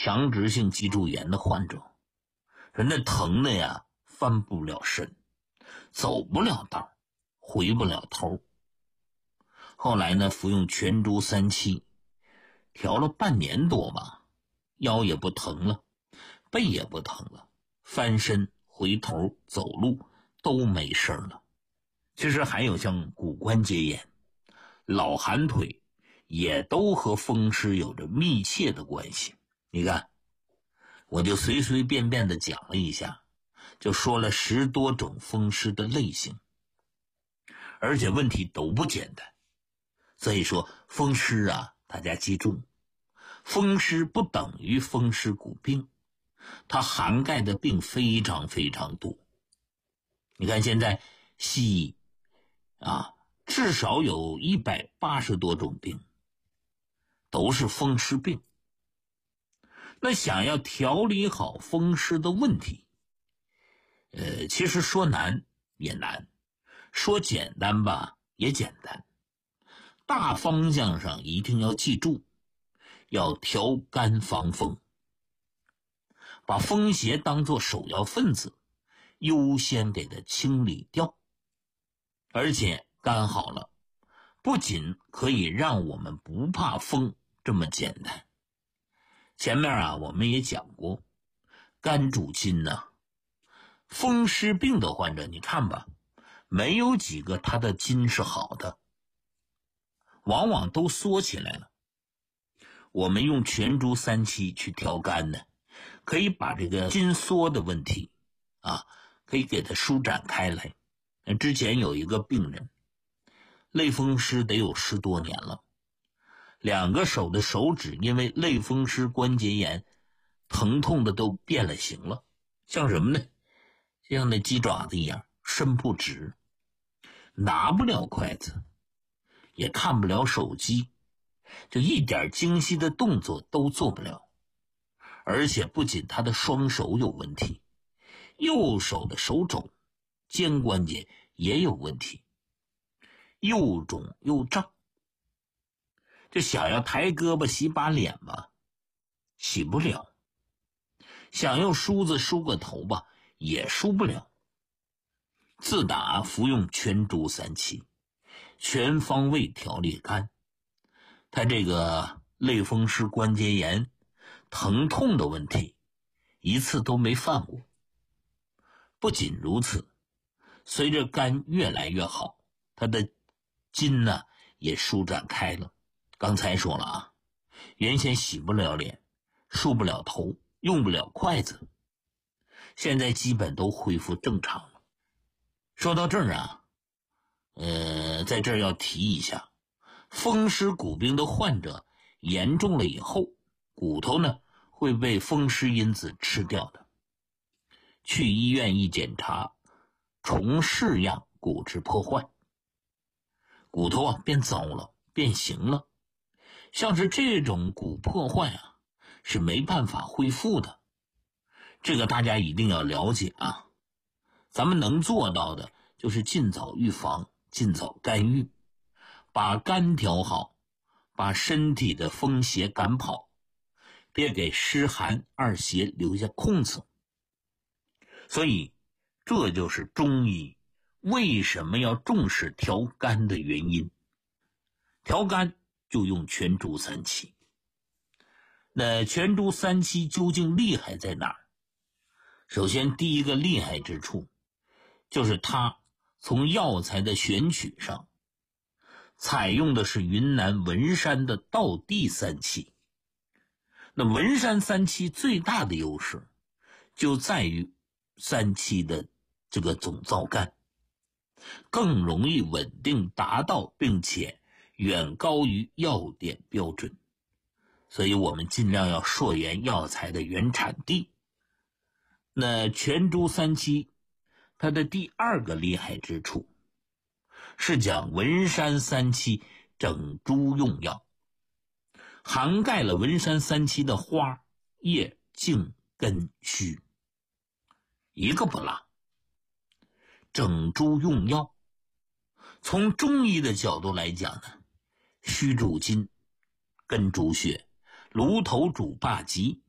强直性脊柱炎的患者，人那疼的呀翻不了身，走不了道，回不了头。后来呢，服用全株377，调了半年多吧，腰也不疼了，背也不疼了，翻身回头走路都没事了。其实还有像骨关节炎、老寒腿，也都和风湿有着密切的关系。你看，我就随随便便的讲了一下，就说了10多种风湿的类型，而且问题都不简单。所以说风湿啊，大家记住，风湿不等于风湿骨病，它涵盖的病非常非常多。你看现在西医至少有180多种病都是风湿病。那想要调理好风湿的问题，其实说难也难，说简单吧也简单。大方向上一定要记住，要调肝防风，把风邪当作首要分子，优先给它清理掉。而且肝好了，不仅可以让我们不怕风这么简单。前面我们也讲过，肝主筋呢，风湿病的患者你看吧，没有几个他的筋是好的，往往都缩起来了。我们用全株377去调肝呢，可以把这个筋缩的问题可以给它舒展开来。之前有一个病人，类风湿得有10多年了，2个手的手指因为类风湿关节炎疼痛的都变了形了，像什么呢？像那鸡爪子一样伸不直，拿不了筷子，也看不了手机，就一点精细的动作都做不了。而且不仅他的双手有问题，右手的手肘、肩关节也有问题，又肿又胀。就想要抬胳膊洗把脸吧，洗不了；想用梳子梳个头吧，也梳不了。自打服用全株377，全方位调理肝，他这个类风湿关节炎疼痛的问题一次都没犯过。不仅如此，随着肝越来越好，他的筋呢也舒展开了。刚才说了原先洗不了脸，梳不了头，用不了筷子，现在基本都恢复正常了。说到这儿在这儿要提一下，风湿骨病的患者严重了以后，骨头呢会被风湿因子吃掉的。去医院一检查，重式样骨质破坏，骨头变糟了，变形了。像是这种骨破坏是没办法恢复的，这个大家一定要了解咱们能做到的就是尽早预防，尽早干预，把肝调好，把身体的风邪赶跑，别给湿寒二邪留下空子。所以这就是中医为什么要重视调肝的原因。调肝就用全株377。那全株377究竟厉害在哪儿？首先第一个厉害之处就是它从药材的选取上采用的是云南文山的道地377。那文山377最大的优势就在于377的这个总皂苷更容易稳定达到，并且远高于药典标准，所以我们尽量要溯源药材的原产地。那全株377它的第二个厉害之处是讲文山377整株用药，涵盖了文山377的花、叶、茎、根、须，一个不落。整株用药，从中医的角度来讲呢，须主筋，根主血，颅头主霸脊，